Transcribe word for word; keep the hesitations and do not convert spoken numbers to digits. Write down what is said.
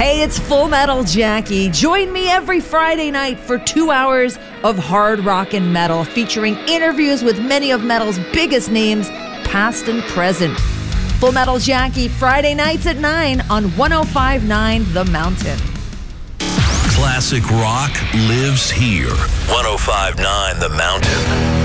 Hey, it's Full Metal Jackie. Join me every Friday night for two hours of hard rock and metal, featuring interviews with many of metal's biggest names, past and present. Full Metal Jackie, Friday nights at nine on one oh five point nine The Mountain. Classic rock lives here. one oh five point nine The Mountain.